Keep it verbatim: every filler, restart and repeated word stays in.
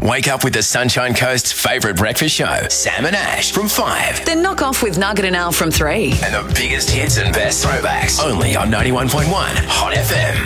Wake up with the Sunshine Coast's favourite breakfast show, Sam and Ash, from five. Then knock off with Nugget and Al from three. And the biggest hits and best throwbacks, only on ninety-one point one Hot F M.